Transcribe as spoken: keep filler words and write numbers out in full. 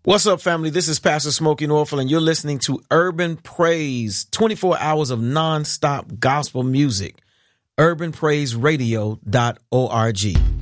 What's up, family? This is Pastor Smokey Norfolk, and you're listening to Urban Praise, twenty-four hours of nonstop gospel music. urban praise radio dot org.